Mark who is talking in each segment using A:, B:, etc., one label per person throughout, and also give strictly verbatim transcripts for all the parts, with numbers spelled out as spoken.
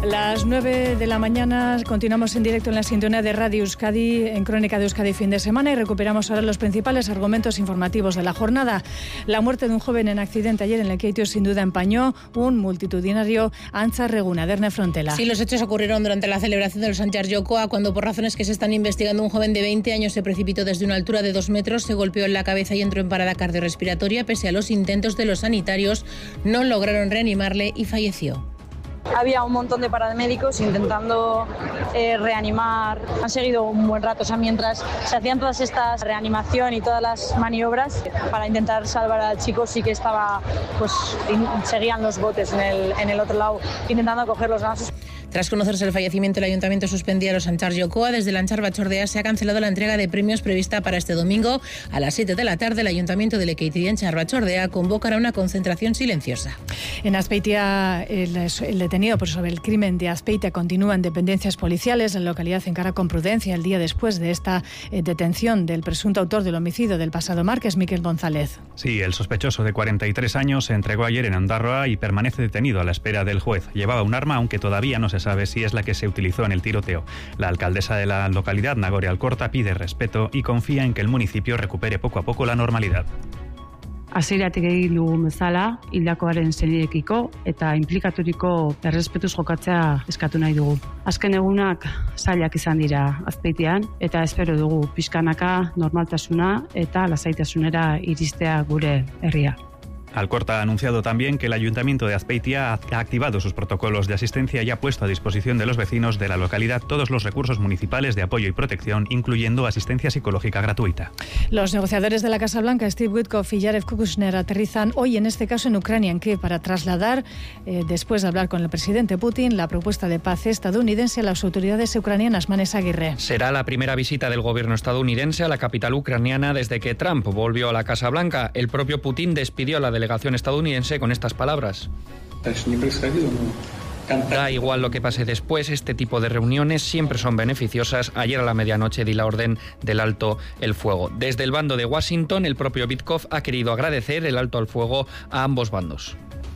A: Las nueve de la mañana continuamos en directo en la sintonía de Radio Euskadi, en Crónica de Euskadi fin de semana, y recuperamos ahora los principales argumentos informativos de la jornada. La muerte de un joven en accidente ayer en Lekeitio sin duda empañó un multitudinario Antza Reguna, Derne Frontela.
B: Sí, los hechos ocurrieron durante la celebración de los Antxar Jokoa, cuando por razones que se están investigando un joven de veinte años se precipitó desde una altura de dos metros, se golpeó en la cabeza y entró en parada cardiorrespiratoria. Pese a los intentos de los sanitarios, no lograron reanimarle y falleció.
C: Había un montón de paramédicos intentando eh, reanimar. Han seguido un buen rato, o sea, mientras se hacían todas estas reanimación y todas las maniobras para intentar salvar al chico, sí que estaba, pues, seguían los botes en el, en el otro lado intentando coger los gansos.
B: Tras conocerse el fallecimiento, el Ayuntamiento suspendía los Antxar Jokoa. Desde el Antxar Batzordea se ha cancelado la entrega de premios prevista para este domingo. A las siete de la tarde, el Ayuntamiento de Lekeitio y Antxar Batzordea convocará una concentración silenciosa.
A: En Azpeitia, el, el detenido por sobre el crimen de Azpeitia continúa en dependencias policiales. La localidad encara con prudencia el día después de esta eh, detención del presunto autor del homicidio del pasado martes, Miquel González.
D: Sí, el sospechoso de cuarenta y tres años se entregó ayer en Ondarroa y permanece detenido a la espera del juez. Llevaba un arma, aunque todavía no se sabe si es la que se utilizó en el tiroteo. La alcaldesa de la localidad, Nagore Alcorta, pide respeto y confía en que el municipio recupere poco a poco la normalidad.
E: Hasieratik egin dugun bezala, hildakoaren senideekiko eta inplikaturiko errespetuz jokatzea eskatu nahi dugu. Azken egunak zailak izan dira Azpeitian eta espero dugu pixkanaka normaltasuna eta lasaitasunera iristea gure herria.
D: Alcorta ha anunciado también que el Ayuntamiento de Azpeitia ha activado sus protocolos de asistencia y ha puesto a disposición de los vecinos de la localidad todos los recursos municipales de apoyo y protección, incluyendo asistencia psicológica gratuita.
A: Los negociadores de la Casa Blanca, Steve Witkoff y Jared Kushner, aterrizan hoy, en este caso en Ucrania, en Kiev, para trasladar, eh, después de hablar con el presidente Putin, la propuesta de paz estadounidense a las autoridades ucranianas. Manes Aguirre.
F: Será la primera visita del gobierno estadounidense a la capital ucraniana desde que Trump volvió a la Casa Blanca. El propio Putin despidió a la delegación estadounidense con estas palabras: da igual lo que pase después, este tipo de reuniones siempre son beneficiosas. Ayer a la medianoche di la orden del alto el fuego. Desde el bando de Washington, el propio Witkoff ha querido agradecer el alto al fuego a ambos bandos.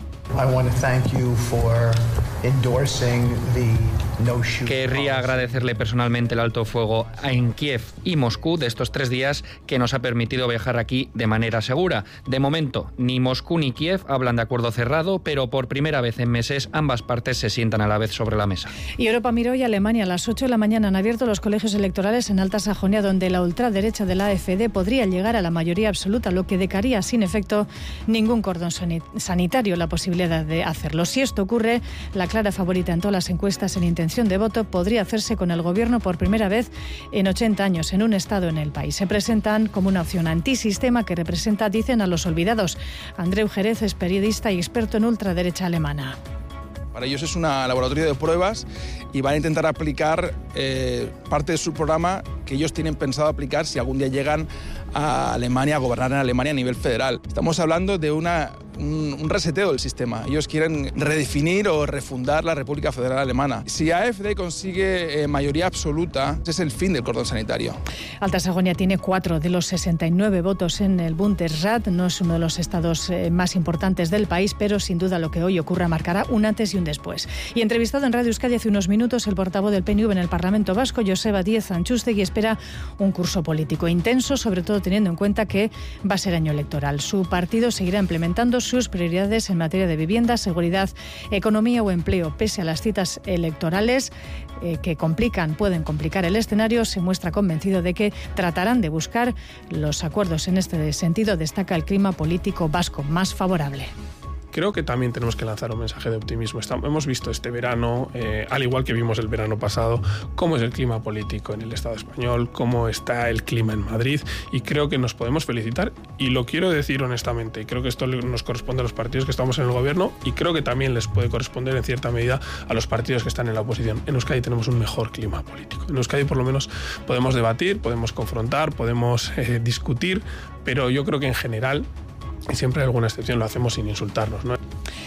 F: Querría agradecerle personalmente el alto fuego en Kiev y Moscú de estos tres días que nos ha permitido viajar aquí de manera segura. De momento, ni Moscú ni Kiev hablan de acuerdo cerrado, pero por primera vez en meses ambas partes se sientan a la vez sobre la mesa.
A: Y Europa miró y Alemania a las ocho de la mañana han abierto los colegios electorales en Alta Sajonia, donde la ultraderecha de la A F D podría llegar a la mayoría absoluta, lo que decaría sin efecto ningún cordón sanitario la posibilidad de hacerlo. Si esto ocurre, la clara favorita en todas las encuestas en intención de voto podría hacerse con el gobierno por primera vez en ochenta años en un estado en el país. Se presentan como una opción antisistema que representa, dicen, a los olvidados. Andreu Jerez es periodista y experto en ultraderecha alemana.
G: Para ellos es un laboratorio de pruebas y van a intentar aplicar eh, parte de su programa que ellos tienen pensado aplicar si algún día llegan a Alemania, a gobernar en Alemania a nivel federal. Estamos hablando de una, un, un reseteo del sistema. Ellos quieren redefinir o refundar la República Federal Alemana. Si A F D consigue eh, mayoría absoluta, ese es el fin del cordón sanitario.
A: Alta Sajonia tiene cuatro de los sesenta y nueve votos en el Bundesrat. No es uno de los estados eh, más importantes del país, pero sin duda lo que hoy ocurra marcará un antes y un después. Y entrevistado en Radio Euskadi hace unos minutos, el portavoz del P N V en el Parlamento Vasco, Joseba Díez Antxustegui, espera un curso político intenso, sobre todo teniendo en cuenta que va a ser año electoral. Su partido seguirá implementando sus prioridades en materia de vivienda, seguridad, economía o empleo. Pese a las citas electorales eh, que complican, pueden complicar el escenario, se muestra convencido de que tratarán de buscar los acuerdos en este sentido. Destaca el clima político vasco más favorable.
H: Creo que también tenemos que lanzar un mensaje de optimismo. Estamos, hemos visto este verano, eh, al igual que vimos el verano pasado, cómo es el clima político en el Estado español, cómo está el clima en Madrid, y creo que nos podemos felicitar, y lo quiero decir honestamente, y creo que esto nos corresponde a los partidos que estamos en el gobierno, y creo que también les puede corresponder en cierta medida a los partidos que están en la oposición. En Euskadi tenemos un mejor clima político. En Euskadi por lo menos podemos debatir, podemos confrontar, podemos eh, discutir, pero yo creo que en general, y siempre hay alguna excepción, lo hacemos sin insultarnos, ¿no?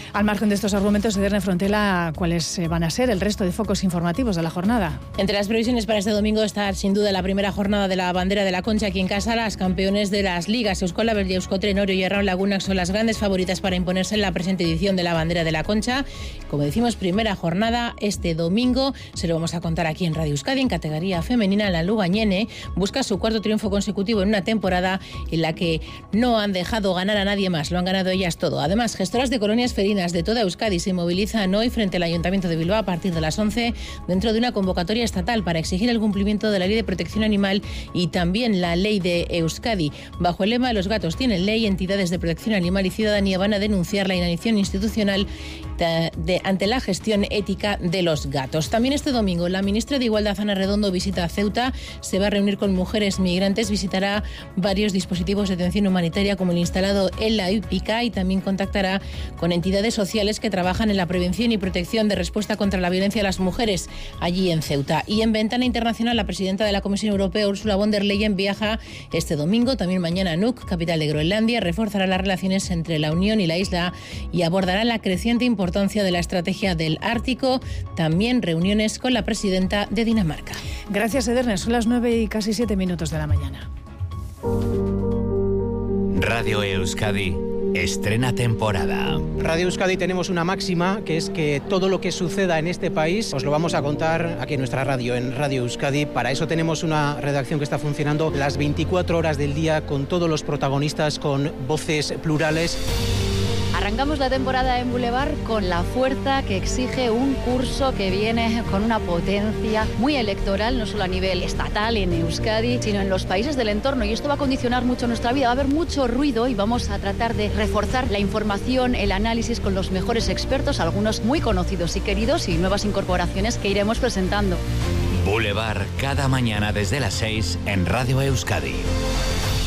A: Al margen de estos argumentos, Edurne Frontela, ¿cuáles van a ser el resto de focos informativos de la jornada?
B: Entre las previsiones para este domingo está sin duda la primera jornada de la bandera de la Concha aquí en casa. Las campeones de las ligas Euskal y Euskotren, Orio y Arraun Lagunak son las grandes favoritas para imponerse en la presente edición de la bandera de la Concha. Como decimos, primera jornada este domingo. Se lo vamos a contar aquí en Radio Euskadi. En categoría femenina, la Lugañene busca su cuarto triunfo consecutivo en una temporada en la que no han dejado ganar a nadie más. Lo han ganado ellas todo. Además, gestoras de colonias felinas de toda Euskadi se movilizan hoy frente al Ayuntamiento de Bilbao a partir de las once dentro de una convocatoria estatal para exigir el cumplimiento de la Ley de Protección Animal y también la Ley de Euskadi. Bajo el lema "Los gatos tienen ley", entidades de protección animal y ciudadanía van a denunciar la inacción institucional de, de, ante la gestión ética de los gatos. También este domingo la ministra de Igualdad, Ana Redondo, visita a Ceuta, se va a reunir con mujeres migrantes, visitará varios dispositivos de atención humanitaria como el instalado en la UPICA y también contactará con entidades sociales que trabajan en la prevención y protección de respuesta contra la violencia a las mujeres allí en Ceuta. Y en Ventana Internacional, la presidenta de la Comisión Europea, Ursula von der Leyen, viaja este domingo, también mañana a Nuuk, capital de Groenlandia, reforzará las relaciones entre la Unión y la isla y abordará la creciente importancia de la estrategia del Ártico, también reuniones con la presidenta de Dinamarca.
A: Gracias, Edurne. Son las nueve y casi siete minutos de la mañana.
I: Radio Euskadi estrena temporada.
J: Radio Euskadi tenemos una máxima, que es que todo lo que suceda en este país os lo vamos a contar aquí en nuestra radio, en Radio Euskadi. Para eso tenemos una redacción que está funcionando las veinticuatro horas del día con todos los protagonistas, con voces plurales.
K: Arrancamos la temporada en Boulevard con la fuerza que exige un curso que viene con una potencia muy electoral, no solo a nivel estatal en Euskadi, sino en los países del entorno. Y esto va a condicionar mucho nuestra vida. Va a haber mucho ruido y vamos a tratar de reforzar la información, el análisis con los mejores expertos, algunos muy conocidos y queridos y nuevas incorporaciones que iremos presentando.
I: Boulevard, cada mañana desde las seis en Radio Euskadi.